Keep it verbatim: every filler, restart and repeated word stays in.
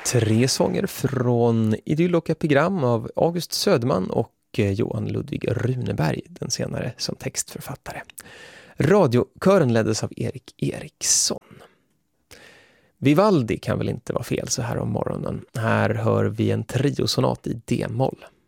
Tre sånger från Idyll och epigram av August Söderman och Johan Ludvig Runeberg, den senare som textförfattare. Radiokören leddes av Erik Eriksson. Vivaldi kan väl inte vara fel så här om morgonen. Här hör vi en triosonat i D-moll.